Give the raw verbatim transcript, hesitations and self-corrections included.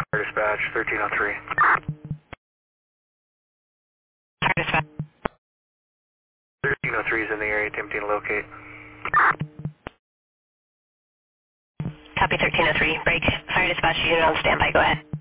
Fire dispatch, thirteen oh three. Fire dispatch. thirteen oh three is in the area, attempting to locate. Copy thirteen oh three. Break. Fire dispatch unit on standby. Go ahead.